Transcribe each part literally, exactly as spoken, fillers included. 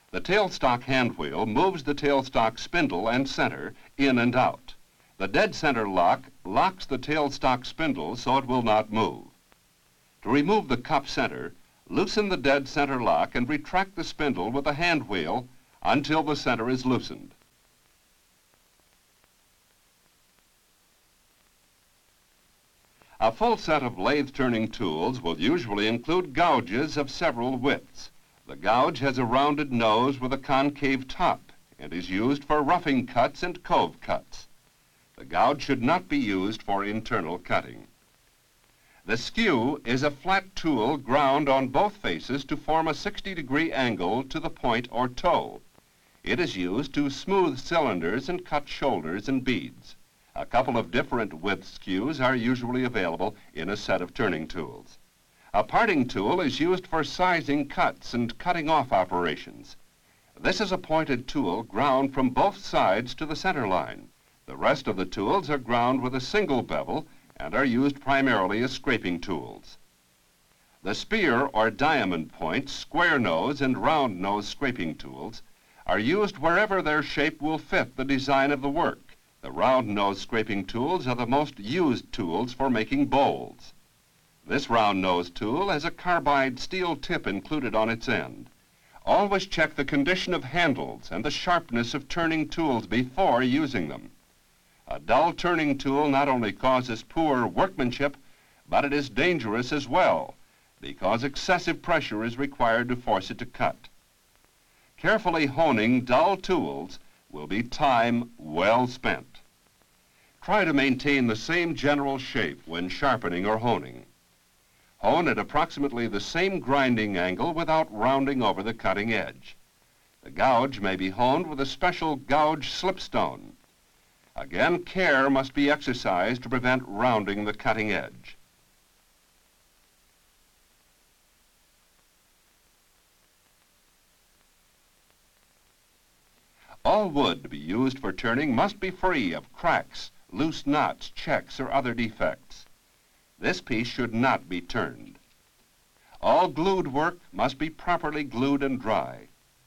The tailstock hand wheel moves the tailstock spindle and center in and out. The dead center lock locks the tailstock spindle so it will not move. To remove the cup center, loosen the dead center lock and retract the spindle with the hand wheel until the center is loosened. A full set of lathe turning tools will usually include gouges of several widths. The gouge has a rounded nose with a concave top and is used for roughing cuts and cove cuts. The gouge should not be used for internal cutting. The skew is a flat tool ground on both faces to form a sixty degree angle to the point or toe. It is used to smooth cylinders and cut shoulders and beads. A couple of different width skews are usually available in a set of turning tools. A parting tool is used for sizing cuts and cutting off operations. This is a pointed tool ground from both sides to the center line. The rest of the tools are ground with a single bevel and are used primarily as scraping tools. The spear or diamond point, square nose, and round nose scraping tools are used wherever their shape will fit the design of the work. The round nose scraping tools are the most used tools for making bowls. This round nose tool has a carbide steel tip included on its end. Always check the condition of handles and the sharpness of turning tools before using them. A dull turning tool not only causes poor workmanship, but it is dangerous as well, because excessive pressure is required to force it to cut. Carefully honing dull tools will be time well spent. Try to maintain the same general shape when sharpening or honing. Hone at approximately the same grinding angle without rounding over the cutting edge. The gouge may be honed with a special gouge slipstone. Again, care must be exercised to prevent rounding the cutting edge. All wood to be used for turning must be free of cracks, loose knots, checks, or other defects. This piece should not be turned. All glued work must be properly glued and dry.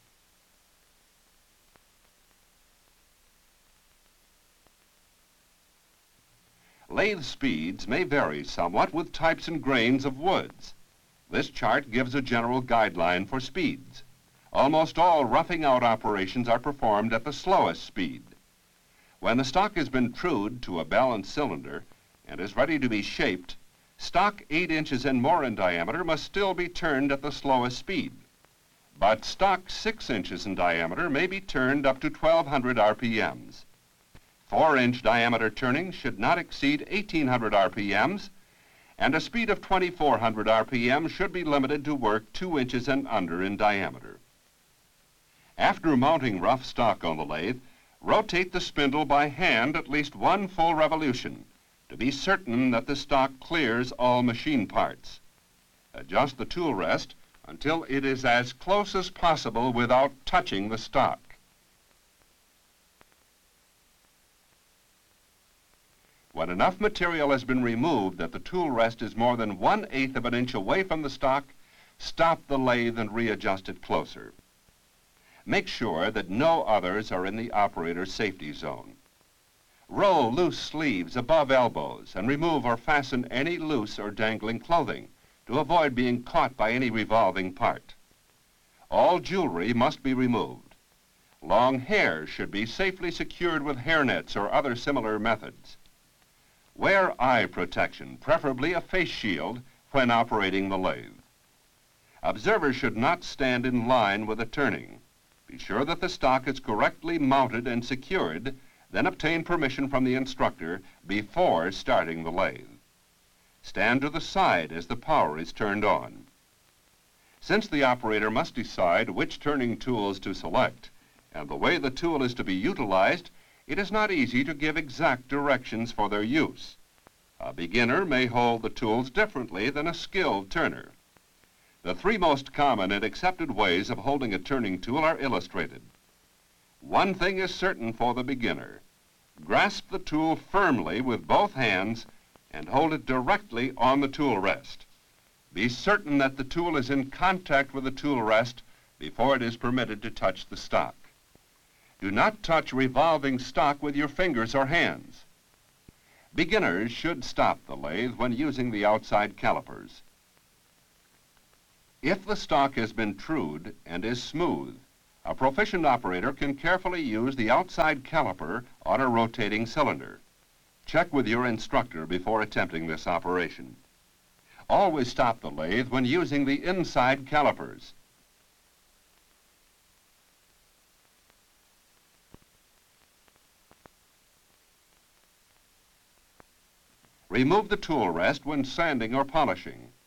Lathe speeds may vary somewhat with types and grains of woods. This chart gives a general guideline for speeds. Almost all roughing out operations are performed at the slowest speed. When the stock has been trued to a balanced cylinder and is ready to be shaped, stock eight inches and more in diameter must still be turned at the slowest speed. But stock six inches in diameter may be turned up to twelve hundred R P Ms. four inch diameter turning should not exceed eighteen hundred R P Ms, and a speed of twenty-four hundred R P M should be limited to work two inches and under in diameter. After mounting rough stock on the lathe, rotate the spindle by hand at least one full revolution to be certain that the stock clears all machine parts. Adjust the tool rest until it is as close as possible without touching the stock. When enough material has been removed that the tool rest is more than one-eighth of an inch away from the stock, stop the lathe and readjust it closer. Make sure that no others are in the operator's safety zone. Roll loose sleeves above elbows and remove or fasten any loose or dangling clothing to avoid being caught by any revolving part. All jewelry must be removed. Long hair should be safely secured with hairnets or other similar methods. Wear eye protection, preferably a face shield, when operating the lathe. Observers should not stand in line with the turning. Be sure that the stock is correctly mounted and secured, then obtain permission from the instructor before starting the lathe. Stand to the side as the power is turned on. Since the operator must decide which turning tools to select and the way the tool is to be utilized, it is not easy to give exact directions for their use. A beginner may hold the tools differently than a skilled turner. The three most common and accepted ways of holding a turning tool are illustrated. One thing is certain for the beginner. Grasp the tool firmly with both hands and hold it directly on the tool rest. Be certain that the tool is in contact with the tool rest before it is permitted to touch the stock. Do not touch revolving stock with your fingers or hands. Beginners should stop the lathe when using the outside calipers. If the stock has been trued and is smooth, a proficient operator can carefully use the outside caliper on a rotating cylinder. Check with your instructor before attempting this operation. Always stop the lathe when using the inside calipers. Remove the tool rest when sanding or polishing.